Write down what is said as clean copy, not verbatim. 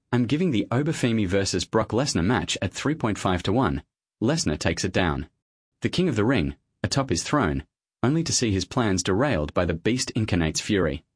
I'm giving the Obafemi versus Brock Lesnar match at 3.5 to 1. Lesnar takes it down. The King of the Ring, atop his throne, only to see his plans derailed by the Beast Incarnate's fury.